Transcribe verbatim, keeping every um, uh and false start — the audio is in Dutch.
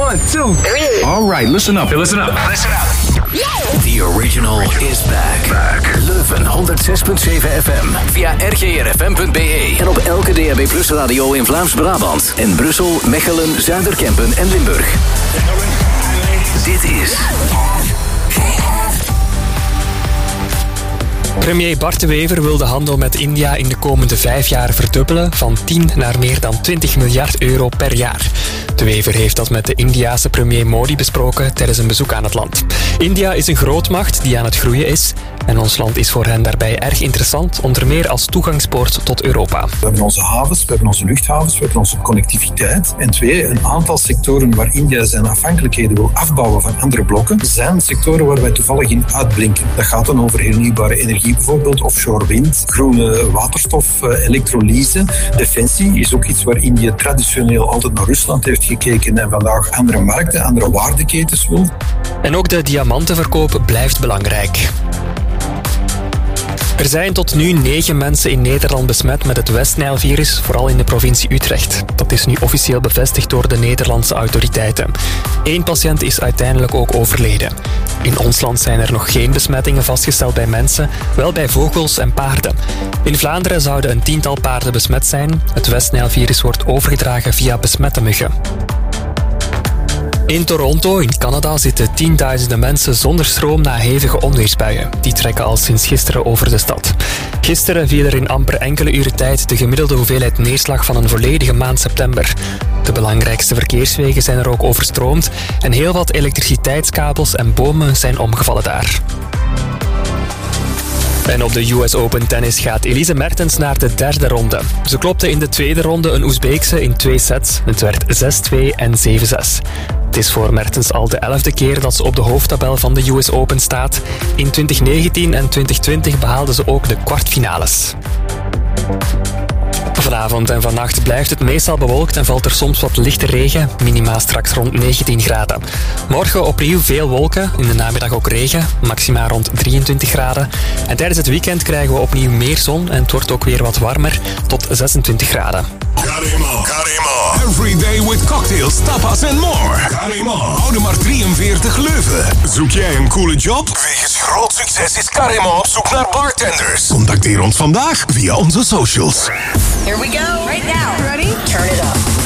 One, two, three. All right, listen up. Hey, listen up. Listen up. The original is back. back. Leuven honderd zes punt zeven F M. Via r g r f m punt b e. En op elke D A B Plus radio in Vlaams-Brabant. En Brussel, Mechelen, Zuiderkempen en Limburg. Dit is... Premier Bart De Wever wil de handel met India in de komende vijf jaar verdubbelen, van tien naar meer dan twintig miljard euro per jaar. De Wever heeft dat met de Indiase premier Modi besproken tijdens een bezoek aan het land. India is een grootmacht die aan het groeien is en ons land is voor hen daarbij erg interessant, onder meer als toegangspoort tot Europa. We hebben onze havens, we hebben onze luchthavens, we hebben onze connectiviteit. En twee, een aantal sectoren waar India zijn afhankelijkheden wil afbouwen van andere blokken, zijn sectoren waar wij toevallig in uitblinken. Dat gaat dan over hernieuwbare energie, bijvoorbeeld offshore wind, groene waterstof, elektrolyse. Defensie is ook iets waar India traditioneel altijd naar Rusland heeft gekeken en vandaag andere markten, andere waardeketens wil. En ook de diamantenverkoop blijft belangrijk. Er zijn tot nu negen mensen in Nederland besmet met het West-Nijl-virus, vooral in de provincie Utrecht. Dat is nu officieel bevestigd door de Nederlandse autoriteiten. Eén patiënt is uiteindelijk ook overleden. In ons land zijn er nog geen besmettingen vastgesteld bij mensen, wel bij vogels en paarden. In Vlaanderen zouden een tiental paarden besmet zijn. Het West-Nijl-virus wordt overgedragen via besmette muggen. In Toronto, in Canada, zitten tienduizenden mensen zonder stroom na hevige onweersbuien. Die trekken al sinds gisteren over de stad. Gisteren viel er in amper enkele uren tijd de gemiddelde hoeveelheid neerslag van een volledige maand september. De belangrijkste verkeerswegen zijn er ook overstroomd en heel wat elektriciteitskabels en bomen zijn omgevallen daar. En op de U S Open tennis gaat Elise Mertens naar de derde ronde. Ze klopte in de tweede ronde een Oezbeekse in twee sets. Het werd zes twee en zeven zes. Het is voor Mertens al de elfde keer dat ze op de hoofdtabel van de U S Open staat. In twintig negentien en twintig twintig behaalde ze ook de kwartfinales. Vanavond en vannacht blijft het meestal bewolkt en valt er soms wat lichte regen, minima straks rond negentien graden. Morgen opnieuw veel wolken, in de namiddag ook regen, maxima rond drieëntwintig graden. En tijdens het weekend krijgen we opnieuw meer zon en het wordt ook weer wat warmer, tot zesentwintig graden. Karima, Karima. Every day with cocktails, tapas and more. Karima. Oude maar drieënveertig Leuven. Zoek jij een coole job? Wegens groot succes is Karima op zoek naar bartenders. Contacteer ons vandaag via onze socials. Here we go. Right now. Ready? Turn it up.